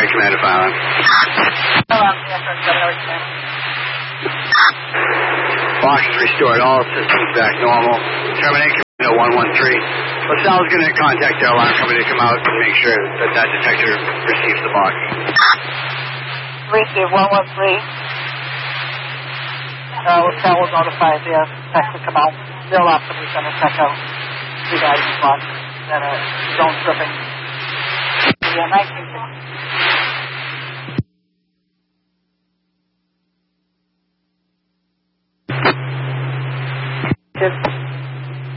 Area Command to file on. Box is restored. All systems back normal. Terminate Command 113. LaSalle's going to contact the alarm company to come out and make sure that detector receives the box. Receive 113. LaSalle will notify the tech to come out. They'll optimally send a tech out to the ID box that zone stripping. Yeah, 19.